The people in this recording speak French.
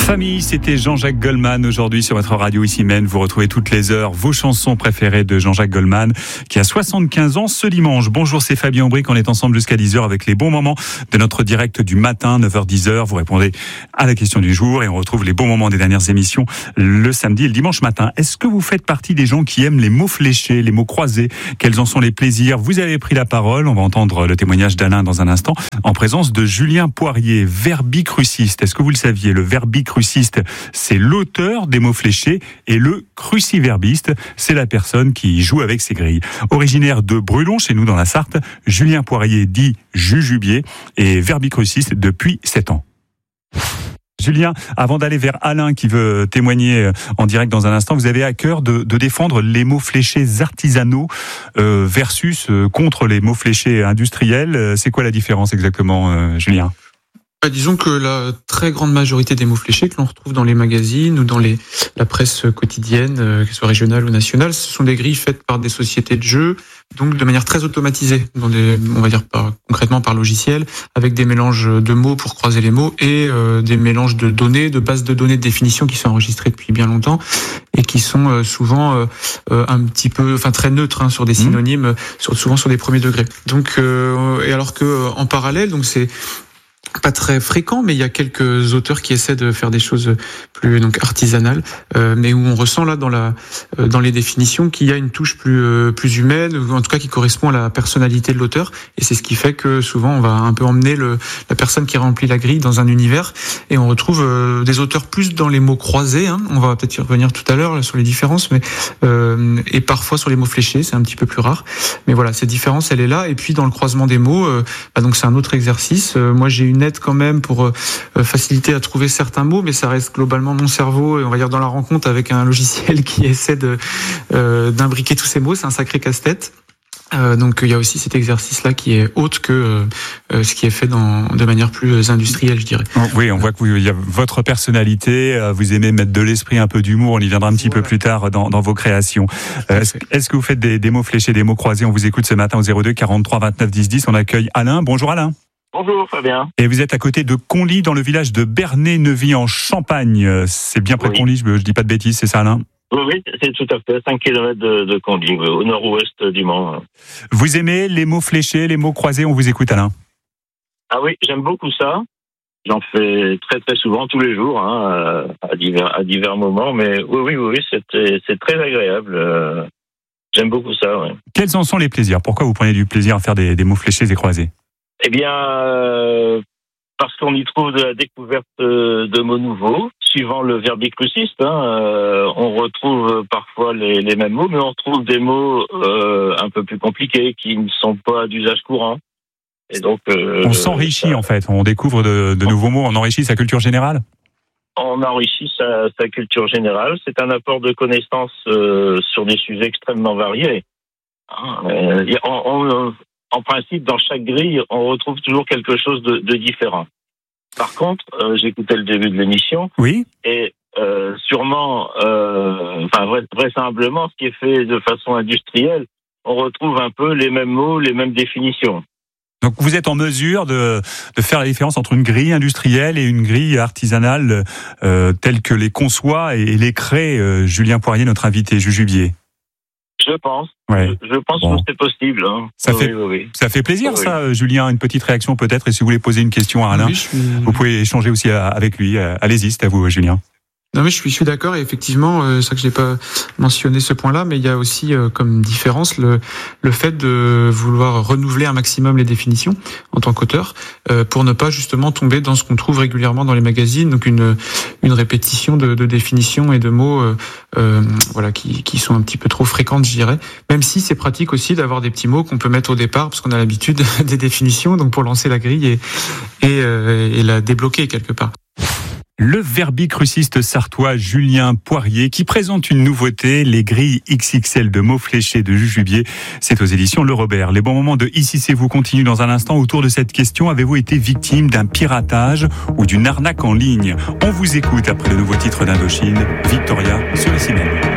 Famille, c'était Jean-Jacques Goldman aujourd'hui sur votre radio ici même. Vous retrouvez toutes les heures vos chansons préférées de Jean-Jacques Goldman qui a 75 ans ce dimanche. Bonjour, c'est Fabien Aubry, on est ensemble jusqu'à 10h avec les bons moments de notre direct du matin, 9h-10h. Vous répondez à la question du jour et on retrouve les bons moments des dernières émissions le samedi et le dimanche matin. Est-ce que vous faites partie des gens qui aiment les mots fléchés, les mots croisés? Quels en sont les plaisirs? Vous avez pris la parole. On va entendre le témoignage d'Alain dans un instant en présence de Julien Poirier, verbicruciste. Est-ce que vous le saviez? Le verbicruciste, c'est l'auteur des mots fléchés et le cruciverbiste, c'est la personne qui joue avec ses grilles. Originaire de Brulon, chez nous dans la Sarthe, Julien Poirier dit Jujubier et verbicruciste depuis 7 ans. Julien, avant d'aller vers Alain qui veut témoigner en direct dans un instant, vous avez à cœur de défendre les mots fléchés artisanaux versus contre les mots fléchés industriels. C'est quoi la différence exactement, Julien ? Disons que la très grande majorité des mots fléchés que l'on retrouve dans les magazines ou dans la presse quotidienne, qu'elle soit régionale ou nationale, ce sont des grilles faites par des sociétés de jeux, donc de manière très automatisée, on va dire concrètement par logiciel, avec des mélanges de mots pour croiser les mots et des mélanges de données, de bases de données de définition qui sont enregistrées depuis bien longtemps et qui sont souvent un petit peu, très neutres sur des synonymes, souvent sur des premiers degrés. Donc, et alors que en parallèle, donc c'est pas très fréquent, mais il y a quelques auteurs qui essaient de faire des choses plus artisanales, mais où on ressent là dans les définitions qu'il y a une touche plus humaine, ou en tout cas qui correspond à la personnalité de l'auteur. Et c'est ce qui fait que souvent on va un peu emmener la personne qui remplit la grille dans un univers, et on retrouve des auteurs plus dans les mots croisés. On va peut-être y revenir tout à l'heure là, sur les différences, mais et parfois sur les mots fléchés, c'est un petit peu plus rare. Mais voilà, cette différence, elle est là. Et puis dans le croisement des mots, donc c'est un autre exercice. Moi, j'ai une aide quand même pour faciliter à trouver certains mots, mais ça reste globalement mon cerveau, et on va dire dans la rencontre avec un logiciel qui essaie d'imbriquer tous ces mots. C'est un sacré casse-tête. Donc il y a aussi cet exercice-là qui est autre que ce qui est fait de manière plus industrielle, je dirais. Oui, on voit qu'il y a votre personnalité, vous aimez mettre de l'esprit, un peu d'humour, on y viendra un petit peu plus tard dans vos créations. Est-ce que vous faites des mots fléchés, des mots croisés? On vous écoute ce matin au 02 43 29 10 10. On accueille Alain. Bonjour Alain. Bonjour Fabien. Et vous êtes à côté de Conly, dans le village de Bernay-Neuvy en Champagne. C'est bien près de Conly, je dis pas de bêtises, c'est ça Alain? Oui, c'est tout à fait 5 km de Conly, au nord-ouest du Mans. Vous aimez les mots fléchés, les mots croisés? On vous écoute Alain. Ah oui, j'aime beaucoup ça. J'en fais très très souvent, tous les jours, à divers moments. Mais oui, c'est très agréable. J'aime beaucoup ça, oui. Quels en sont les plaisirs? Pourquoi vous prenez du plaisir à faire des mots fléchés et croisés? Eh bien, parce qu'on y trouve de la découverte de mots nouveaux, suivant le verbicruciste. On retrouve parfois les mêmes mots, mais on retrouve des mots un peu plus compliqués qui ne sont pas d'usage courant. Et donc, on s'enrichit en fait, on découvre de nouveaux mots, on enrichit sa culture générale. On enrichit sa culture générale. C'est un apport de connaissances sur des sujets extrêmement variés. En principe, dans chaque grille, on retrouve toujours quelque chose de différent. Par contre, j'écoutais le début de l'émission. Oui. Et sûrement, vraisemblablement, ce qui est fait de façon industrielle, on retrouve un peu les mêmes mots, les mêmes définitions. Donc vous êtes en mesure de faire la différence entre une grille industrielle et une grille artisanale telle que les conçoit et les crée Julien Poirier, notre invité jujubier? Je pense. Ouais. Je pense que c'est possible. Ça fait plaisir, ça, Julien. Une petite réaction peut-être. Et si vous voulez poser une question à Alain, vous pouvez échanger aussi avec lui. Allez-y, c'est à vous, Julien. Non, mais je suis d'accord, et effectivement, c'est ça que je n'ai pas mentionné ce point-là, mais il y a aussi comme différence le fait de vouloir renouveler un maximum les définitions en tant qu'auteur, pour ne pas justement tomber dans ce qu'on trouve régulièrement dans les magazines, donc une répétition de définitions et de mots qui sont un petit peu trop fréquentes, je dirais, même si c'est pratique aussi d'avoir des petits mots qu'on peut mettre au départ, parce qu'on a l'habitude des définitions, donc pour lancer la grille et la débloquer quelque part. Le verbicruciste sartois Julien Poirier qui présente une nouveauté, les grilles XXL de mots fléchés de Jujubier. C'est aux éditions Le Robert. Les bons moments de Ici c'est vous continuent dans un instant. Autour de cette question, avez-vous été victime d'un piratage ou d'une arnaque en ligne? On vous écoute après le nouveau titre d'Indochine, Victoria sur Ici même.